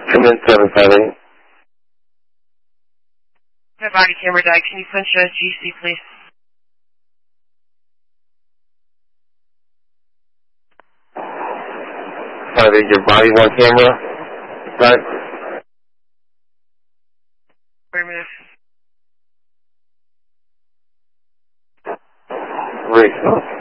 Come in 758. My body camera died. Can you punch a GC, please? Sorry, your body one camera. Right? Affirmative. Wait.